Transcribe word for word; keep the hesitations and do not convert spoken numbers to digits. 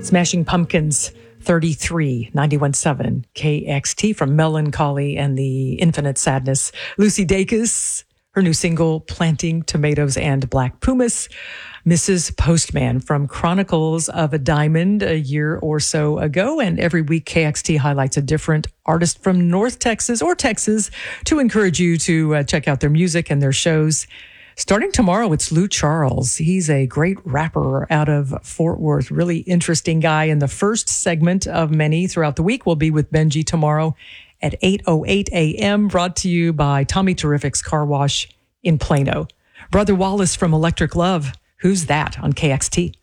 Smashing Pumpkins, thirty-three, ninety-one point seven K X T from Melancholy and the Infinite Sadness. Lucy Dacus, her new single, Planting Tomatoes and Black Pumas. Missus Postman from Chronicles of a Diamond a year or so ago. And every week, K X T highlights a different artist from North Texas or Texas to encourage you to uh, check out their music and their shows. Starting tomorrow, it's Lou Charles. He's a great rapper out of Fort Worth. Really interesting guy. And the first segment of many throughout the week will be with Benji tomorrow at eight oh eight a.m. Brought to you by Tommy Terrific's Car Wash in Plano. Brother Wallace from Electric Love. Who's that on K X T?